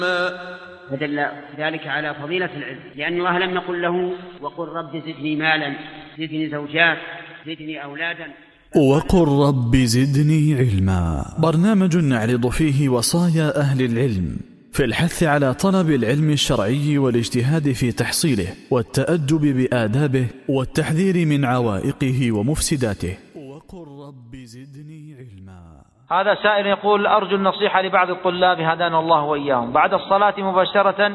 فدل ذلك على فضيلة العلم، لأن الله لم يقل له وقل رب زدني مالا، زدني زوجات، زدني أولادا. وقل رب زدني علما، برنامج نعرض فيه وصايا أهل العلم في الحث على طلب العلم الشرعي والاجتهاد في تحصيله والتأدب بآدابه والتحذير من عوائقه ومفسداته. وقل رب زدني علما. هذا سائل يقول: أرجو النصيحة لبعض الطلاب هدانا الله وإياهم، بعد الصلاة مباشرة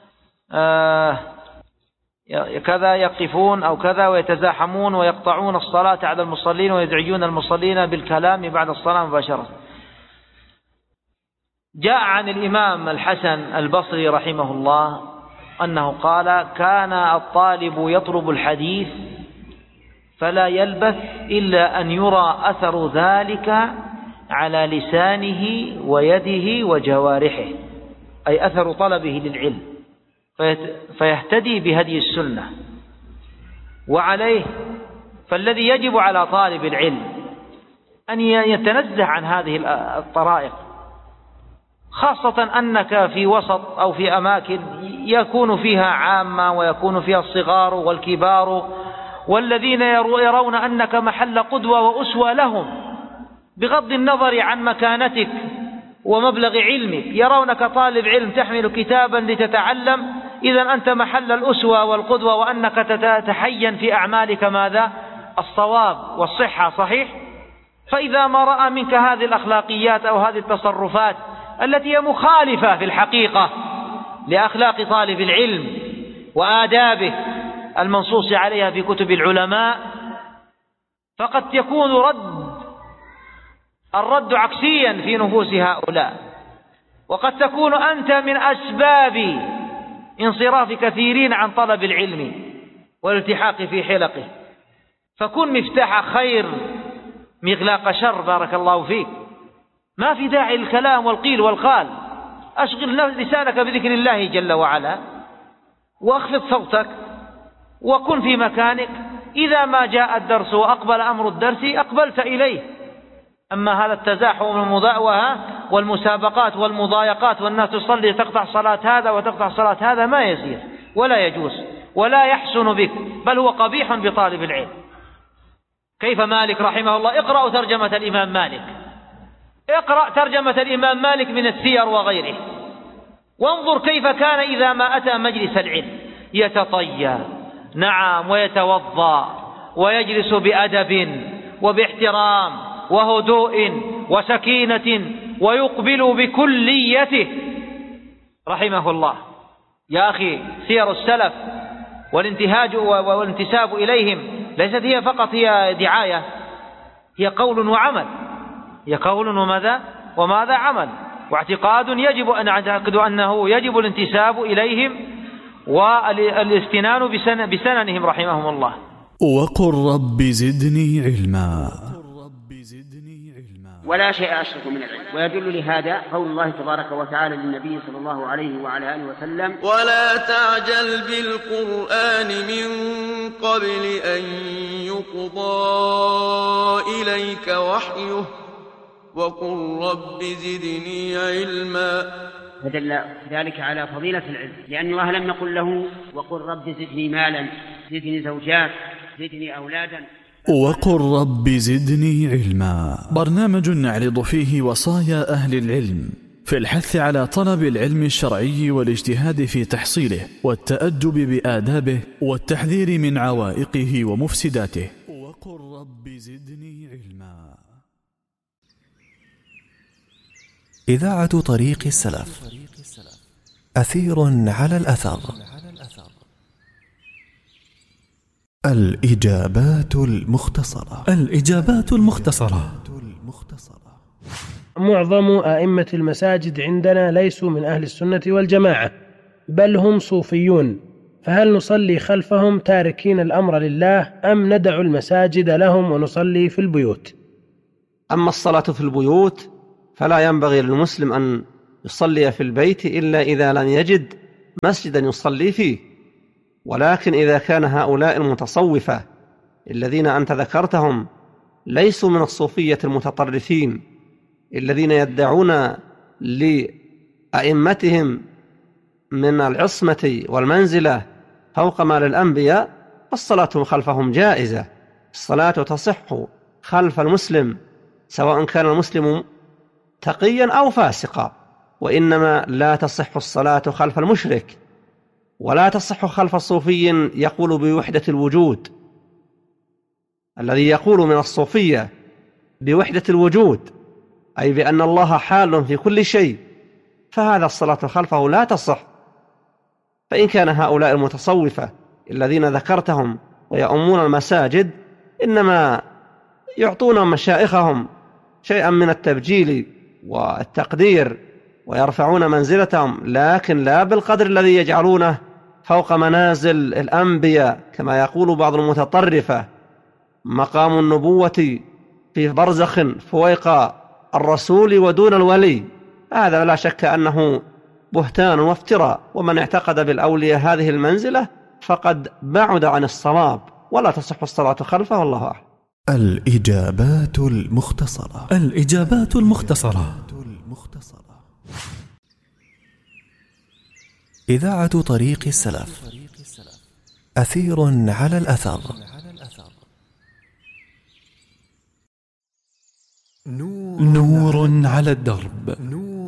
كذا يقفون أو كذا ويتزاحمون ويقطعون الصلاة على المصلين ويزعجون المصلين بالكلام بعد الصلاة مباشرة. جاء عن الإمام الحسن البصري رحمه الله أنه قال: كان الطالب يطلب الحديث فلا يلبث إلا أن يرى أثر ذلك على لسانه ويده وجوارحه، أي أثر طلبه للعلم، فيهتدي بهدي السنة. وعليه فالذي يجب على طالب العلم أن يتنزه عن هذه الطرائق، خاصة أنك في وسط أو في أماكن يكون فيها عامة ويكون فيها الصغار والكبار، والذين يرون أنك محل قدوة وأسوة لهم بغض النظر عن مكانتك ومبلغ علمك، يرونك طالب علم تحمل كتابا لتتعلم، إذا أنت محل الأسوة والقدوة، وأنك تتحين في أعمالك ماذا؟ الصواب والصحة، صحيح؟ فإذا ما رأى منك هذه الأخلاقيات أو هذه التصرفات التي هي مخالفة في الحقيقة لأخلاق طالب العلم وآدابه المنصوص عليها في كتب العلماء، فقد يكون الرد عكسيا في نفوس هؤلاء، وقد تكون أنت من أسباب انصراف كثيرين عن طلب العلم والالتحاق في حلقه. فكن مفتاح خير مغلاق شر، بارك الله فيك. ما في داعي الكلام والقيل والقال، أشغل لسانك بذكر الله جل وعلا، واخفض صوتك وكن في مكانك. إذا ما جاء الدرس وأقبل أمر الدرس أقبلت إليه. أما هذا التزاحم والمسابقات والمضايقات والناس تصلي تقطع صلاة هذا وتقطع صلاة هذا ما يسير ولا يجوز ولا يحسن بك، بل هو قبيح بطالب العلم. كيف مالك رحمه الله؟ اقرأوا ترجمة الإمام مالك، اقرأ ترجمة الإمام مالك من السير وغيره، وانظر كيف كان إذا ما أتى مجلس العلم يتطيب، نعم، ويتوضأ ويجلس بأدب وباحترام وهدوء وسكينة ويقبل بكليته رحمه الله. يا أخي، سير السلف والانتهاج والانتساب إليهم ليست هي فقط هي دعاية، هي قول وعمل، هي قول وماذا عمل، واعتقاد يجب أن نعتقد أنه يجب الانتساب إليهم والاستنان بسننهم رحمهم الله. وقل رب زدني علما. ولا شيء أشرف من العلم. ويدل لهذا قول الله تبارك وتعالى للنبي صلى الله عليه وعلى آله وسلم: ولا تعجل بالقرآن من قبل أن يقضى إليك وحيه وقل رب زدني علما. فدل ذلك على فضيلة العلم، لأن الله لم يقل له وقل رب زدني مالا، زدني زوجات، زدني أولادا. وقل رب زدني علما، برنامج نعرض فيه وصايا أهل العلم في الحث على طلب العلم الشرعي والاجتهاد في تحصيله والتأدب بآدابه والتحذير من عوائقه ومفسداته. وقل رب زدني علما. إذاعة طريق السلف، أثير على الأثر. الإجابات المختصرة. معظم أئمة المساجد عندنا ليسوا من أهل السنة والجماعة، بل هم صوفيون، فهل نصلي خلفهم تاركين الأمر لله أم ندع المساجد لهم ونصلي في البيوت؟ أما الصلاة في البيوت فلا ينبغي للمسلم أن يصلي في البيت إلا إذا لم يجد مسجدا يصلي فيه. ولكن إذا كان هؤلاء المتصوفة الذين أنت ذكرتهم ليسوا من الصوفية المتطرفين الذين يدعون لأئمتهم من العصمة والمنزلة فوق ما للأنبياء، فالصلاة خلفهم جائزة. الصلاة تصح خلف المسلم سواء كان المسلم تقيا أو فاسقا، وإنما لا تصح الصلاة خلف المشرك، ولا تصح خلف الصوفي يقول بوحدة الوجود. الذي يقول من الصوفية بوحدة الوجود أي بأن الله حال في كل شيء، فهذا الصلاة خلفه لا تصح. فإن كان هؤلاء المتصوفة الذين ذكرتهم ويؤمون المساجد إنما يعطون مشائخهم شيئا من التبجيل والتقدير ويرفعون منزلتهم، لكن لا بالقدر الذي يجعلونه فوق منازل الأنبياء كما يقول بعض المتطرفة. مقام النبوة في برزخ فويق الرسول ودون الولي، هذا لا شك أنه بهتان وافتراء، ومن اعتقد بالأولياء هذه المنزلة فقد بعد عن الصواب، ولا تصح الصلاة خلفه. والله أعلم. الإجابات المختصرة. الإجابات المختصرة. إذاعة طريق السلف، أثير على الأثر. نور على الدرب.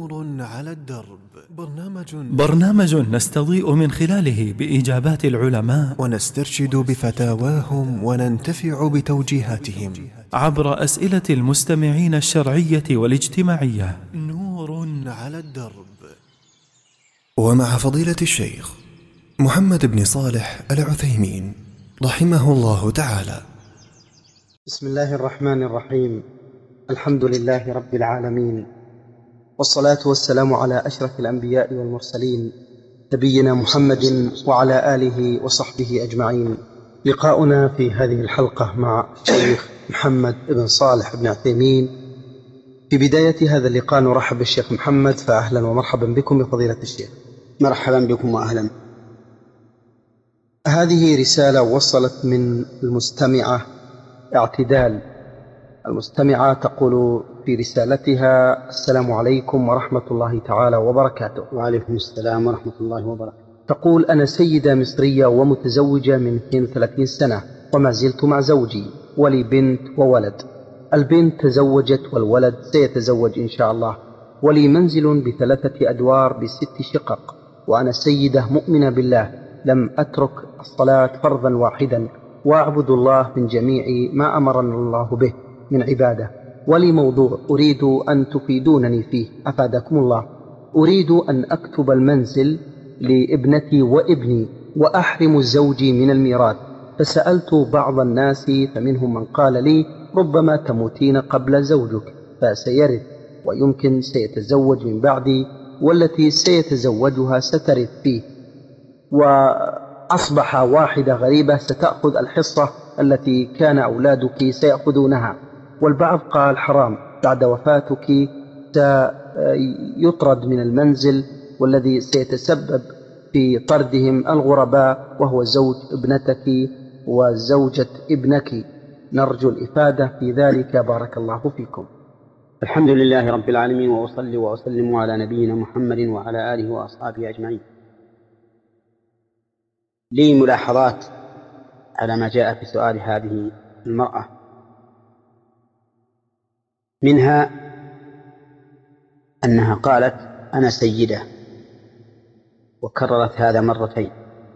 برنامج نستضيء من خلاله بإجابات العلماء ونسترشد بفتاواهم وننتفع بتوجيهاتهم عبر أسئلة المستمعين الشرعية والاجتماعية. نور على الدرب، ومع فضيلة الشيخ محمد بن صالح العثيمين رحمه الله تعالى. بسم الله الرحمن الرحيم. الحمد لله رب العالمين، والصلاة والسلام على أشرف الأنبياء والمرسلين نبينا محمد وعلى آله وصحبه أجمعين. لقاؤنا في هذه الحلقة مع الشيخ محمد بن صالح بن عثيمين. في بداية هذا اللقاء نرحب بالشيخ محمد، فأهلا ومرحبا بكم بفضيلة الشيخ. مرحبا بكم وأهلا. هذه رسالة وصلت من المستمعة اعتدال. المستمعة تقول في رسالتها: السلام عليكم ورحمة الله تعالى وبركاته. وعليكم السلام ورحمة الله وبركاته. تقول: أنا سيدة مصرية ومتزوجة من 32 سنة، وما زلت مع زوجي، ولي بنت وولد. البنت تزوجت والولد سيتزوج إن شاء الله، ولي منزل ب3 أدوار ب6 شقق، وأنا سيدة مؤمنة بالله، لم أترك الصلاة فرضا واحدا، وأعبد الله من جميع ما أمرنا الله به من عبادة. ولي موضوع أريد أن تفيدونني فيه أفادكم الله. أريد أن أكتب المنزل لابنتي وابني وأحرم زوجي من الميراث، فسألت بعض الناس فمنهم من قال لي: ربما تموتين قبل زوجك فسيرث، ويمكن سيتزوج من بعدي، والتي سيتزوجها سترث فيه، وأصبح واحدة غريبة ستأخذ الحصة التي كان أولادك سيأخذونها. والبعض قال حرام، بعد وفاتك سيطرد من المنزل، والذي سيتسبب في طردهم الغرباء، وهو زوج ابنتك وزوجة ابنك. نرجو الإفادة في ذلك، بارك الله فيكم. الحمد لله رب العالمين، وأصلي وأسلم على نبينا محمد وعلى آله وأصحابه أجمعين. لي ملاحظات على ما جاء في سؤال هذه المرأة. منها أنها قالت: أنا سيدة، وكررت هذا مرتين.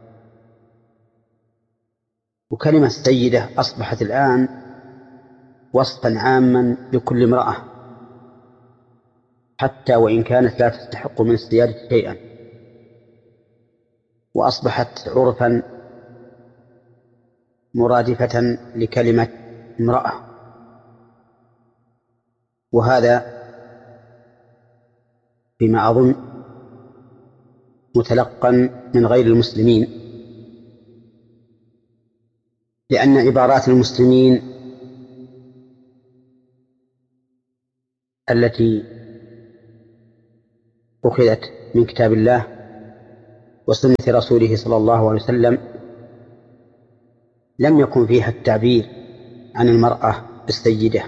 وكلمة سيدة أصبحت الآن وصفا عاما لكل امرأة، حتى وإن كانت لا تستحق من السيادة شيئا، وأصبحت عرفا مرادفة لكلمة امرأة. وهذا بما أظن متلقا من غير المسلمين، لأن عبارات المسلمين التي أخذت من كتاب الله وسنة رسوله صلى الله عليه وسلم لم يكن فيها التعبير عن المرأة السيدة،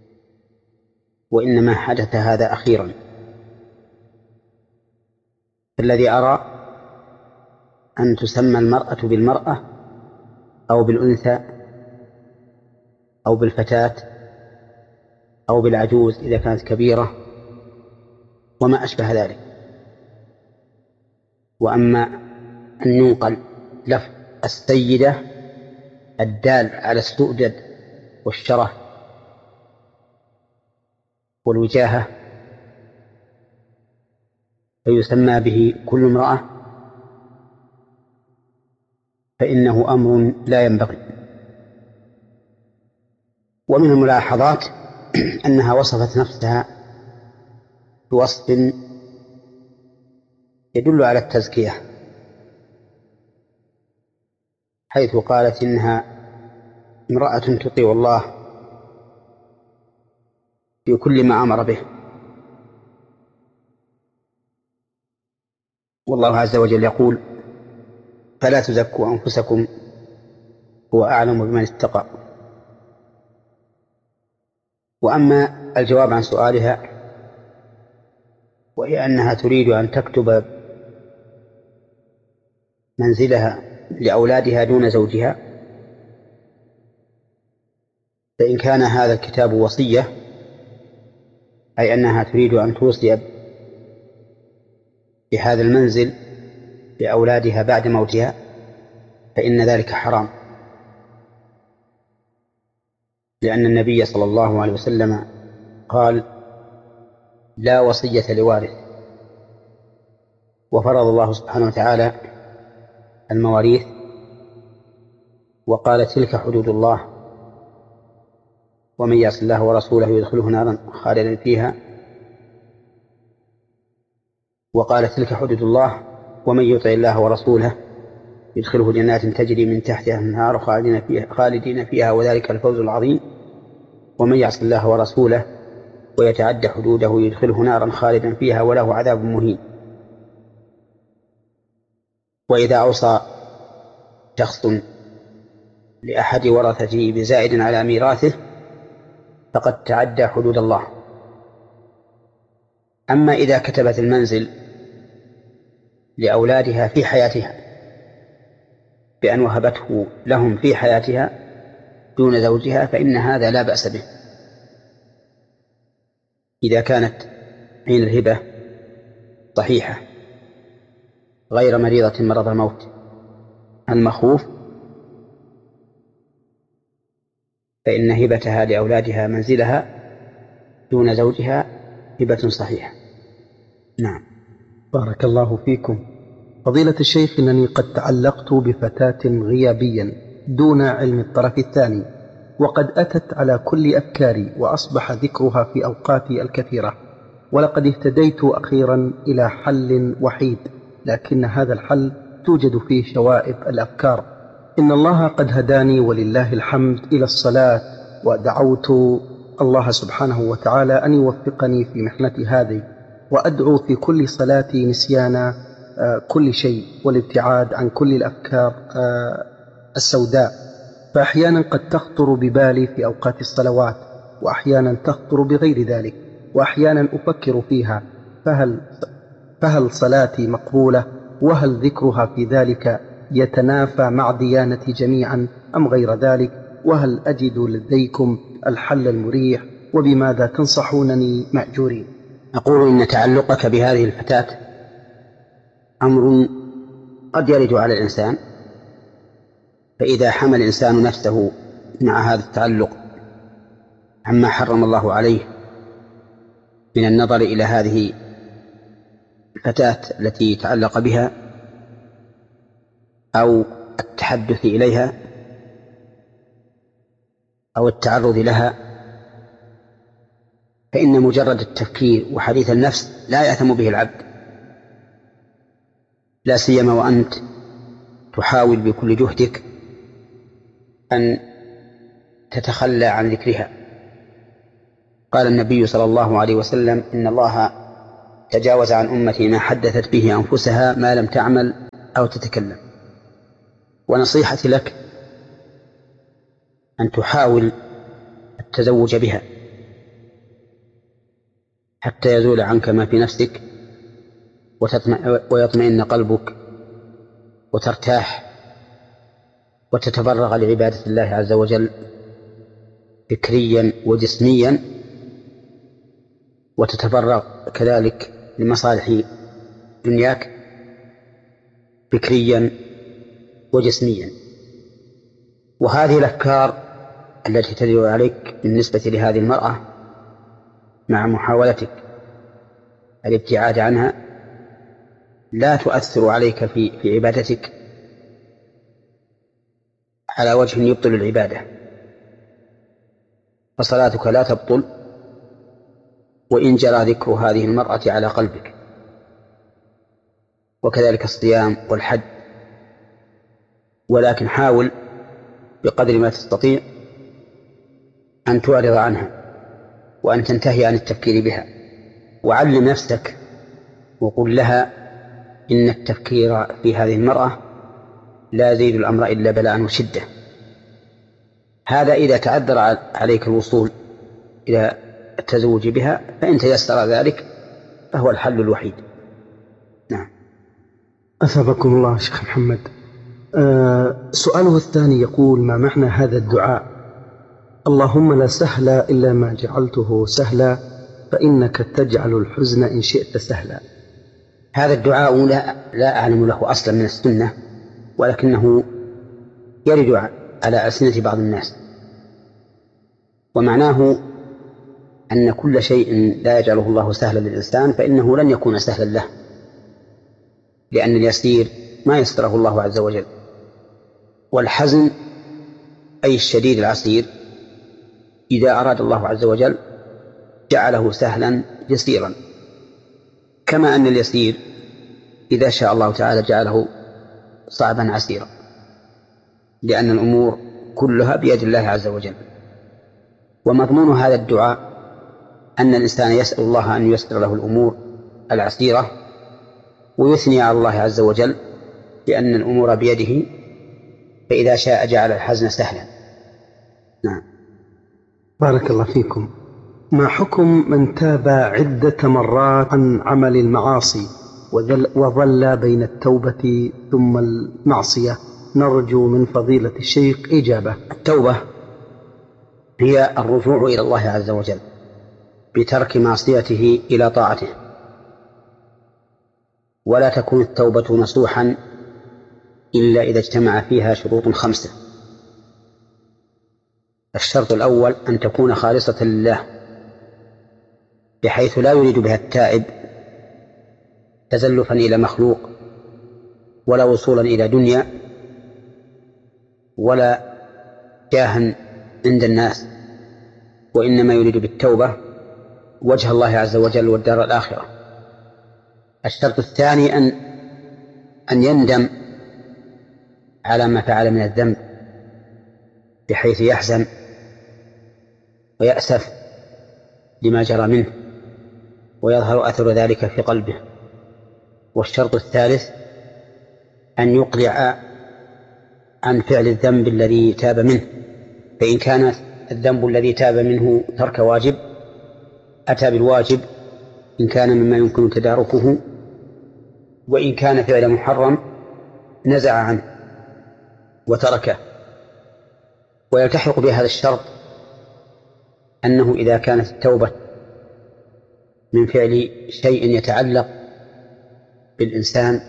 وإنما حدث هذا أخيرا. الذي أرى أن تسمى المرأة بالمرأة أو بالأنثى أو بالفتاة أو بالعجوز إذا كانت كبيرة وما أشبه ذلك. وأما أن ينقل لفظ السيدة الدال على السؤدد والشرف والوجاهة فيسمى به كل امرأة فإنه أمر لا ينبغي. ومن الملاحظات أنها وصفت نفسها بوصف يدل على التزكية، حيث قالت إنها امرأة تطيع الله في كل ما أمر به، والله عز وجل يقول: فلا تزكوا أنفسكم هو أعلم بمن اتقى. وأما الجواب عن سؤالها وهي أنها تريد أن تكتب منزلها لأولادها دون زوجها، فإن كان هذا الكتاب وصية أي أنها تريد أن توصي بهذا المنزل لأولادها بعد موتها فإن ذلك حرام، لأن النبي صلى الله عليه وسلم قال: لا وصية لوارث. وفرض الله سبحانه وتعالى المواريث وقال: تلك حدود الله ومن يعص الله ورسوله يدخله نارا خالدا فيها، وقال: تلك حدود الله ومن يطع الله ورسوله يدخله جنات تجري من تحتها النار خالدين فيها وذلك الفوز العظيم، ومن يعص الله ورسوله ويتعدى حدوده يدخله نارا خالدا فيها وله عذاب مهين. وإذا أوصى شخص لأحد ورثته بزائد على ميراثه فقد تعدى حدود الله. أما إذا كتبت المنزل لأولادها في حياتها بأن وهبته لهم في حياتها دون زوجها فإن هذا لا بأس به، إذا كانت حين الهبة صحيحة غير مريضة مرض الموت المخوف، فإن هبتها لأولادها منزلها دون زوجها هبة صحيحة. نعم. بارك الله فيكم. فضيلة الشيخ، إنني قد تعلقت بفتاة غيابيا دون علم الطرف الثاني، وقد أتت على كل أفكاري وأصبح ذكرها في أوقاتي الكثيرة، ولقد اهتديت أخيرا إلى حل وحيد، لكن هذا الحل توجد فيه شوائب الأفكار. إن الله قد هداني ولله الحمد إلى الصلاة، ودعوت الله سبحانه وتعالى أن يوفقني في محنتي هذه، وأدعو في كل صلاتي نسيان كل شيء والابتعاد عن كل الأفكار السوداء، فأحيانا قد تخطر ببالي في أوقات الصلوات، وأحيانا تخطر بغير ذلك، وأحيانا أفكر فيها فهل صلاتي مقبولة، وهل ذكرها في ذلك يتنافى مع ديانتي جميعا أم غير ذلك، وهل أجد لديكم الحل المريح، وبماذا تنصحونني مأجورين؟ أقول إن تعلقك بهذه الفتاة أمر قد يرد على الإنسان، فإذا حمل الإنسان نفسه مع هذا التعلق عما حرم الله عليه من النظر إلى هذه الفتاة التي تعلق بها أو التحدث إليها أو التعرض لها، فإن مجرد التفكير وحديث النفس لا يأثم به العبد، لا سيما وأنت تحاول بكل جهدك أن تتخلى عن ذكرها. قال النبي صلى الله عليه وسلم: إن الله تجاوز عن أمتي ما حدثت به أنفسها ما لم تعمل أو تتكلم. ونصيحتي لك أن تحاول التزوج بها حتى يزول عنك ما في نفسك ويطمئن قلبك وترتاح وتتفرغ لعبادة الله عز وجل فكريا وجسميا، وتتفرغ كذلك لمصالح دنياك فكريا وجسميا. وهذه الأفكار التي تدل عليك بالنسبة لهذه المرأة مع محاولتك الابتعاد عنها لا تؤثر عليك في عبادتك على وجه يبطل العبادة، فصلاتك لا تبطل وإن جرى ذكر هذه المرأة على قلبك، وكذلك الصيام والحج. ولكن حاول بقدر ما تستطيع أن تعرض عنها وأن تنتهي عن التفكير بها، وعلم نفسك وقل لها إن التفكير في هذه المرأة لا يزيد الأمر إلا بلاء وشدة. هذا إذا تعذر عليك الوصول إلى التزوج بها، فإن تيسر ذلك فهو الحل الوحيد. نعم. أثابكم الله شيخ محمد. سؤاله الثاني يقول: ما معنى هذا الدعاء: اللهم لا سهل إلا ما جعلته سهلا فإنك تجعل الحزن إن شئت سهلا؟ هذا الدعاء لا أعلم له أصلا من السنة، ولكنه يرد على ألسنة بعض الناس، ومعناه أن كل شيء لا يجعله الله سهلا للإنسان فإنه لن يكون سهلا له، لأن اليسير ما يسره الله عز وجل، والحزن أي الشديد العسير إذا أراد الله عز وجل جعله سهلا يسيرا، كما أن اليسير إذا شاء الله تعالى جعله صعبا عسيرا، لأن الأمور كلها بيد الله عز وجل. ومضمون هذا الدعاء أن الإنسان يسأل الله أن ييسر له الأمور العسيرة ويثني على الله عز وجل بأن الأمور بيده، فإذا شاء جعل الحزن سهلا. نعم. بارك الله فيكم. ما حكم من تاب عدة مرات عن عمل المعاصي وظل بين التوبة ثم المعصية؟ نرجو من فضيلة الشيخ إجابة. التوبة هي الرجوع إلى الله عز وجل بترك معصيته إلى طاعته، ولا تكون التوبة نصوحا إلا إذا اجتمع فيها شروط 5. الشرط الأول أن تكون خالصة لله، بحيث لا يريد بها التائب تزلفا إلى مخلوق ولا وصولا إلى دنيا ولا جاها عند الناس، وإنما يريد بالتوبة وجه الله عز وجل والدار الآخرة. الشرط الثاني أن يندم على ما فعل من الذنب، بحيث يحزن ويأسف لما جرى منه ويظهر أثر ذلك في قلبه. والشرط الثالث أن يقلع عن فعل الذنب الذي تاب منه، فإن كان الذنب الذي تاب منه ترك واجب أتى بالواجب إن كان مما يمكن تداركه، وإن كان فعل محرم نزع عنه وتركه. ويلتحق بهذا الشرط أنه إذا كانت التوبة من فعل شيء يتعلق بالإنسان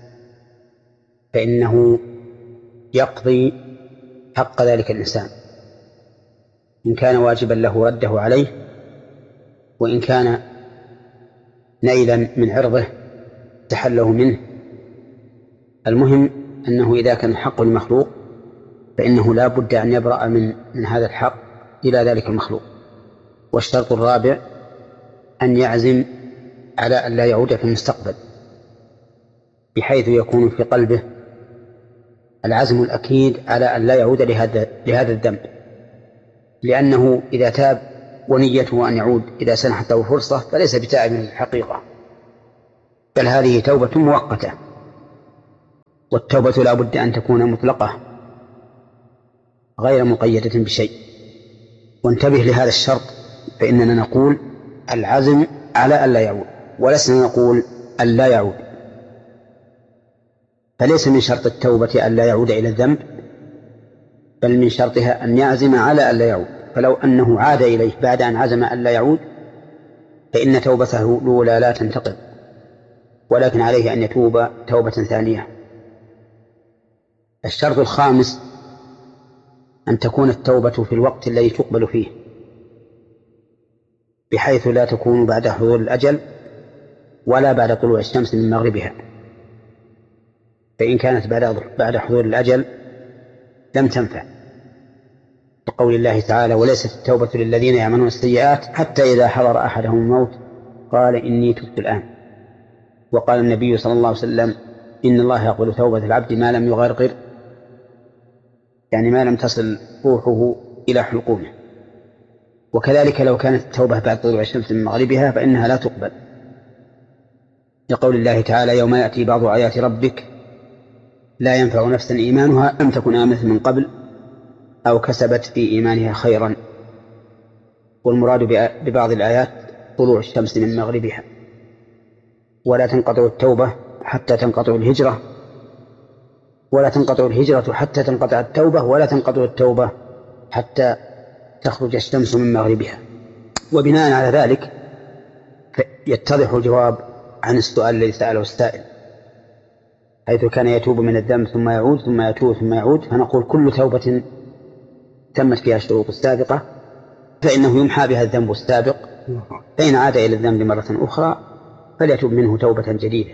فإنه يقضي حق ذلك الإنسان، إن كان واجبا له رده عليه، وإن كان نيلا من عرضه تحله منه. المهم أنه إذا كان الحق للمخلوق فإنه لا بد أن يبرأ من هذا الحق إلى ذلك المخلوق. والشرط الرابع أن يعزم على أن لا يعود في المستقبل، بحيث يكون في قلبه العزم الأكيد على أن لا يعود لهذا الذنب، لأنه إذا تاب ونيته أن يعود إذا سنحت له فرصة فليس بتائب من الحقيقة، بل هذه توبة مؤقتة. والتوبة لا بد أن تكون مطلقة غير مقيدة بشيء. وانتبه لهذا الشرط، فإننا نقول العزم على أن لا يعود، ولسنا نقول أن لا يعود، فليس من شرط التوبة أن لا يعود إلى الذنب، بل من شرطها أن يعزم على أن لا يعود. فلو أنه عاد إليه بعد أن عزم أن لا يعود فإن توبته الأولى لا تنتقض، ولكن عليه أن يتوب توبة ثانية. الشرط الخامس أن تكون التوبة في الوقت الذي تقبل فيه، بحيث لا تكون بعد حضور الأجل ولا بعد طلوع الشمس من مغربها، فإن كانت بعد حضور الأجل لم تنفع، بقول الله تعالى: وليست التوبة للذين يعملون السيئات حتى إذا حضر أحدهم الموت قال إني تبت الآن. وقال النبي صلى الله عليه وسلم: إن الله يقبل توبة العبد ما لم يغرغر، يعني ما لم تصل روحه إلى حلقومه. وكذلك لو كانت التوبة بعد طلوع الشمس من مغربها فإنها لا تقبل، لقول الله تعالى: يوم يأتي بعض آيات ربك لا ينفع نفسا إيمانها لم تكن آمنت من قبل أو كسبت في إيمانها خيرا. والمراد ببعض الآيات طلوع الشمس من مغربها. ولا تنقطع التوبة حتى تنقطع الهجرة، ولا تنقطع الهجرة حتى تنقطع التوبة، ولا تنقطع التوبة حتى تخرج الشمس من مغربها. وبناء على ذلك يتضح الجواب عن السؤال الذي سأله السائل، حيث كان يتوب من الذنب ثم يعود ثم يتوب ثم يعود، فنقول كل توبة تمت فيها الشروط السابقة فإنه يمحى بها الذنب السابق، فإن عاد إلى الذنب مرة أخرى فليتوب منه توبة جديدة.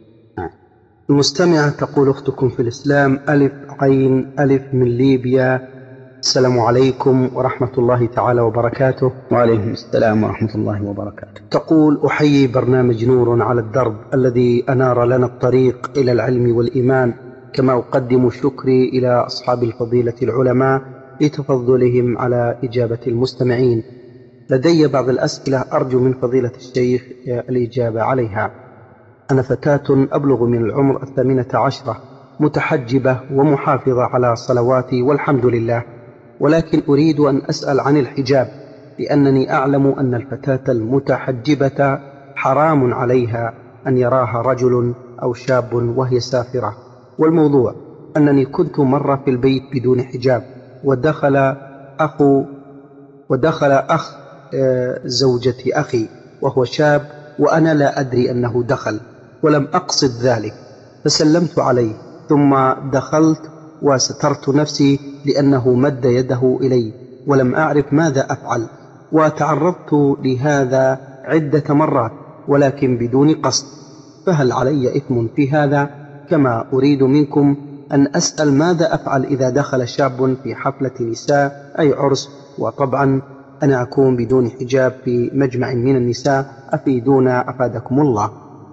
المستمعة تقول: أختكم في الإسلام ألف عين ألف من ليبيا، السلام عليكم ورحمة الله تعالى وبركاته. وعليكم السلام ورحمة الله وبركاته. تقول: أحيي برنامج نور على الدرب الذي أنار لنا الطريق إلى العلم والإيمان، كما أقدم شكري إلى أصحاب الفضيلة العلماء لتفضلهم على إجابة المستمعين. لدي بعض الأسئلة أرجو من فضيلة الشيخ الإجابة عليها. أنا فتاة أبلغ من العمر 18، متحجبة ومحافظة على صلواتي والحمد لله، ولكن أريد أن أسأل عن الحجاب، لأنني أعلم أن الفتاة المتحجبة حرام عليها أن يراها رجل أو شاب وهي سافرة. والموضوع أنني كنت مرة في البيت بدون حجاب، ودخل أخ زوجة أخي وهو شاب، وأنا لا أدري أنه دخل ولم أقصد ذلك، فسلمت عليه ثم دخلت وسترت نفسي لأنه مد يده إلي ولم أعرف ماذا أفعل، وتعرضت لهذا عدة مرات ولكن بدون قصد، فهل علي إثم في هذا؟ كما أريد منكم أن أسأل ماذا أفعل إذا دخل شاب في حفلة نساء أي عرس، وطبعا أنا أكون بدون حجاب في مجمع من النساء، أفيدونا أفادكم الله.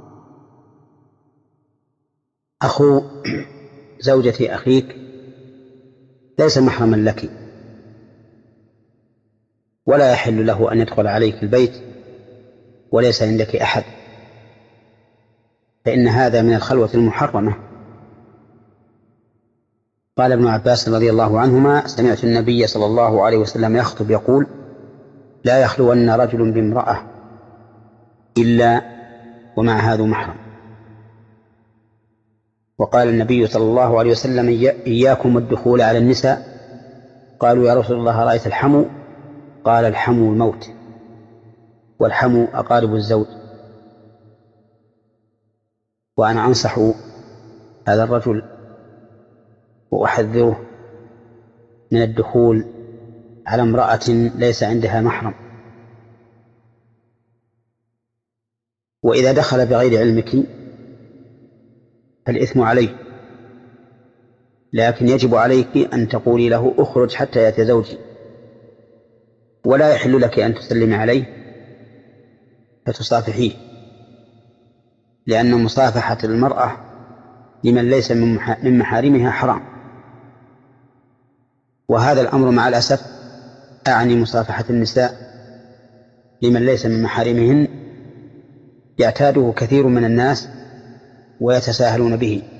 أخو زوجة أخيك ليس محرما لك، ولا يحل له أن يدخل عليك البيت وليس عندك أحد، فإن هذا من الخلوة المحرمة. قال ابن عباس رضي الله عنهما: سمعت النبي صلى الله عليه وسلم يخطب يقول: لا يخلون رجل بامرأة إلا ومع هذا محرم. وقال النبي صلى الله عليه وسلم: إياكم الدخول على النساء. قالوا: يا رسول الله رأيت الحمو؟ قال: الحمو الموت، والحمو أقارب الزوج. وأنا أنصح هذا الرجل وأحذره من الدخول على امرأة ليس عندها محرم. وإذا دخل بغير علمك فالإثم عليه، لكن يجب عليك أن تقولي له: أخرج حتى يأتي زوجي. ولا يحل لك أن تسلم عليه فتصافحيه، لأن مصافحة المرأة لمن ليس من محارمها حرام. وهذا الأمر مع الأسف أعني مصافحة النساء لمن ليس من محارمهن يعتاده كثير من الناس ويتساهلون به.